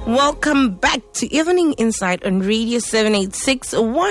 Welcome back to Evening Insight on Radio 786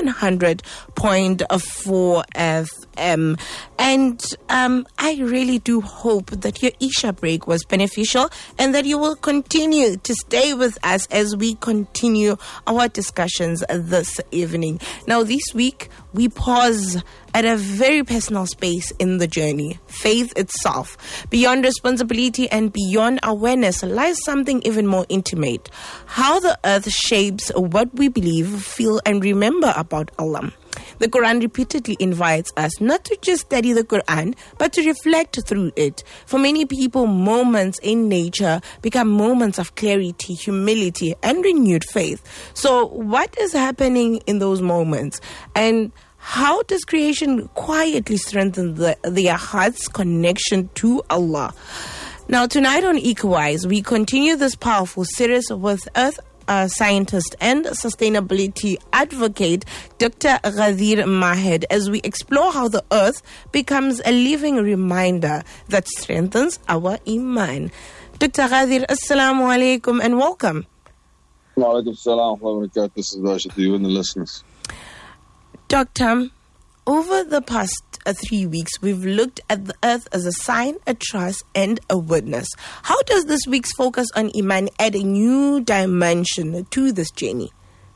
100.4 FM. And I really do hope that your Isha break was beneficial and that you will continue to stay with us as we continue our discussions this evening. Now, this week, we pause at a very personal space in the journey, faith itself. Beyond responsibility and beyond awareness lies something even more intimate: how the earth shapes what we believe, feel, and remember about Allah. The Quran repeatedly invites us not to just study the Quran, but to reflect through it. For many people, moments in nature become moments of clarity, humility, and renewed faith. So what is happening in those moments? And how does creation quietly strengthen their heart's connection to Allah? Now, tonight on EcoWise, we continue this powerful series with Earth scientist and sustainability advocate Dr. Ghadir Mahed as we explore how the earth becomes a living reminder that strengthens our iman. Dr. Ghadir, assalamu alaikum and welcome. Wa alaikum salam wa barakatuh. This is Rashid to you and the listeners. Doctor, over the past 3 weeks, we've looked at the earth as a sign, a trust, and a witness. How does this week's focus on Iman add a new dimension to this journey?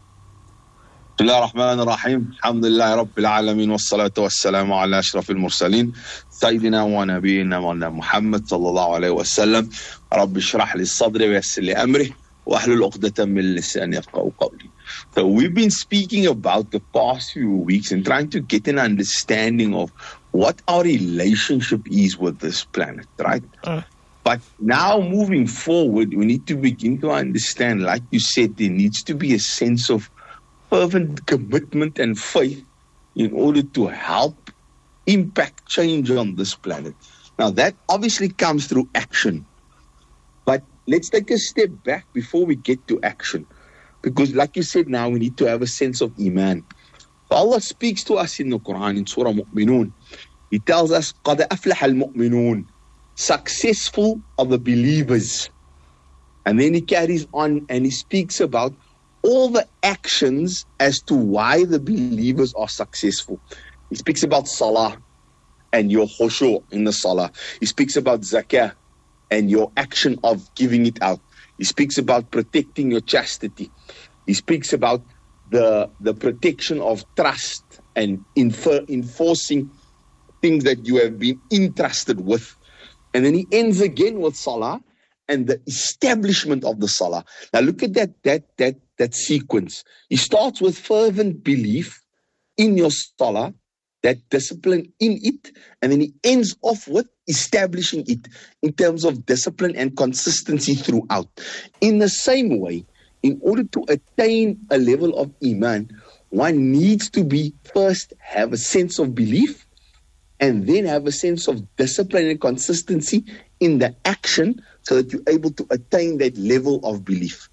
Bismillah ar-Rahman ar-Rahim. Alhamdulillah Rabbil Alameen. Wassalatu wassalamu ala ashrafil mursaleen. Sayyidina wa nabiyyina wa Muhammad sallallahu alayhi wa sallam. Rabbi shrah li sadri wa yassir li amri. Wa ahlul uqdatan min lisani yafqahu qawli. So we've been speaking about the past few weeks and trying to get an understanding of what our relationship is with this planet, right? But now moving forward, we need to begin to understand, like you said, there needs to be a sense of fervent commitment and faith in order to help impact change on this planet. Now that obviously comes through action. But let's take a step back before we get to action. Because like you said, now we need to have a sense of Iman. Allah speaks to us in the Quran in Surah Mu'minun. He tells us, قَدْ أَفْلَحَ الْمُؤْمِنُونَ. Successful are the believers. And then he carries on and he speaks about all the actions as to why the believers are successful. He speaks about Salah and your khushu' in the Salah. He speaks about Zakah and your action of giving it out. He speaks about protecting your chastity. He speaks about the protection of trust and enforcing things that you have been entrusted with. And then he ends again with Salah and the establishment of the Salah. Now look at that sequence. He starts with fervent belief in your Salah, that discipline in it, and then he ends off with establishing it in terms of discipline and consistency throughout. In the same way, in order to attain a level of Iman, one needs to first have a sense of belief and then have a sense of discipline and consistency in the action so that you're able to attain that level of belief.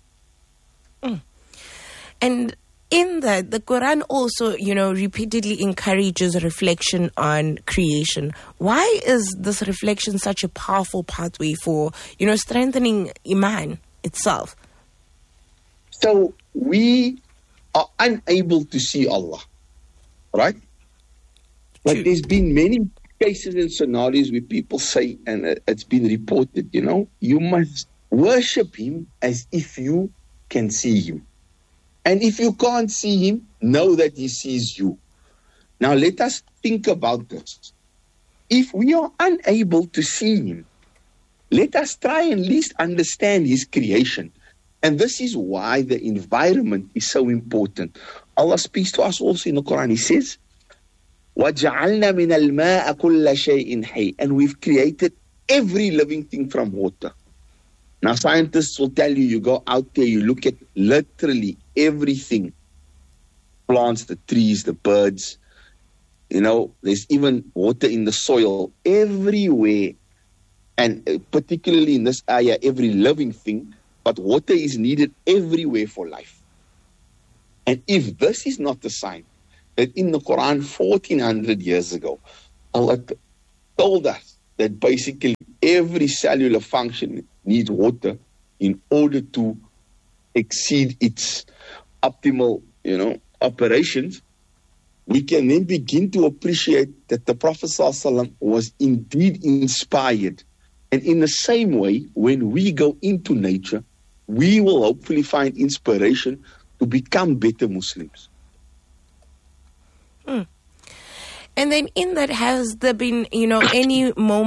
And in that, the Quran also, repeatedly encourages reflection on creation. Why is this reflection such a powerful pathway for, strengthening Iman itself? So we are unable to see Allah, right? But there's been many cases and scenarios where people say, and it's been reported, you must worship Him as if you can see Him. And if you can't see Him, know that He sees you. Now let us think about this. If we are unable to see Him, let us try and at least understand His creation. And this is why the environment is so important. Allah speaks to us also in the Quran. He says, وَجَعَلْنَا مِنَ الْمَاءَ كُلَّ شَيْءٍ حَيٍّ. And we've created every living thing from water. Now scientists will tell you go out there, you look at literally everything. Plants, the trees, the birds. There's even water in the soil everywhere. And particularly in this area, every living thing. But water is needed everywhere for life. And if this is not the sign that in the Quran 1400 years ago, Allah told us that basically every cellular function needs water in order to exceed its optimal, operations, we can then begin to appreciate that the Prophet ﷺ was indeed inspired. And in the same way, when we go into nature, we will hopefully find inspiration to become better Muslims. And then in that, has there been, any moment